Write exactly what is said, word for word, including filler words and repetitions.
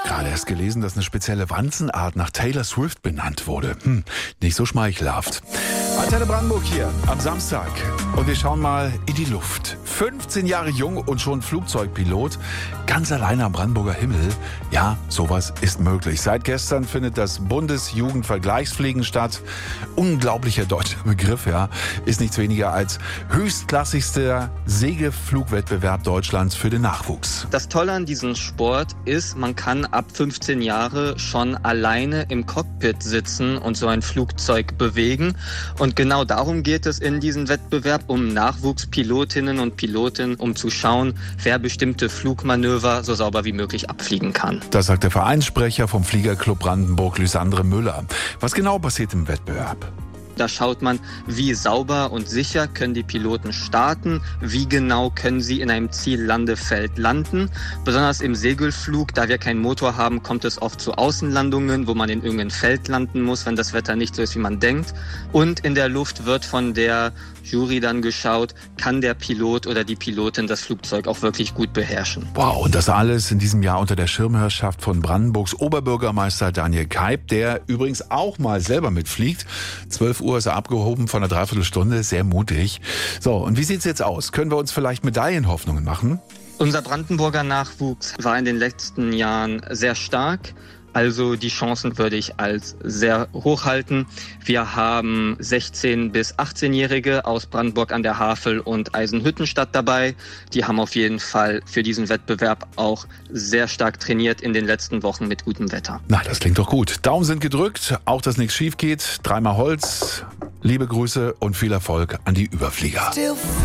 Gerade erst gelesen, dass eine spezielle Wanzenart nach Taylor Swift benannt wurde. Hm, nicht so schmeichelhaft. Antenne Brandenburg hier am Samstag. Und wir schauen mal in die Luft. fünfzehn Jahre jung und schon Flugzeugpilot. Ganz alleine am Brandenburger Himmel. Ja, sowas ist möglich. Seit gestern findet das Bundesjugendvergleichsfliegen statt. Unglaublicher deutscher Begriff, ja. Ist nichts weniger als höchstklassigster Segelflugwettbewerb Deutschlands für den Nachwuchs. Das Tolle an diesem Sport ist, man kann ab fünfzehn Jahre schon alleine im Cockpit sitzen und so ein Flugzeug bewegen. Und genau darum geht es in diesem Wettbewerb, um Nachwuchspilotinnen und Piloten, um zu schauen, wer bestimmte Flugmanöver so sauber wie möglich abfliegen kann. Das sagt der Vereinssprecher vom Fliegerclub Brandenburg, Lysandre Müller. Was genau passiert im Wettbewerb? Da schaut man, wie sauber und sicher können die Piloten starten, wie genau können sie in einem Ziellandefeld landen. Besonders im Segelflug, da wir keinen Motor haben, kommt es oft zu Außenlandungen, wo man in irgendeinem Feld landen muss, wenn das Wetter nicht so ist, wie man denkt. Und in der Luft wird von der Jury dann geschaut, kann der Pilot oder die Pilotin das Flugzeug auch wirklich gut beherrschen. Wow, und das alles in diesem Jahr unter der Schirmherrschaft von Brandenburgs Oberbürgermeister Daniel Keib, der übrigens auch mal selber mitfliegt. zwölf Uhr ist er abgehoben von einer Dreiviertelstunde, sehr mutig. So, und wie sieht's jetzt aus? Können wir uns vielleicht Medaillenhoffnungen machen? Unser Brandenburger Nachwuchs war in den letzten Jahren sehr stark. Also die Chancen würde ich als sehr hoch halten. Wir haben sechzehn- bis achtzehnjährige aus Brandenburg an der Havel und Eisenhüttenstadt dabei. Die haben auf jeden Fall für diesen Wettbewerb auch sehr stark trainiert in den letzten Wochen mit gutem Wetter. Na, das klingt doch gut. Daumen sind gedrückt, auch dass nichts schief geht. Dreimal Holz, liebe Grüße und viel Erfolg an die Überflieger.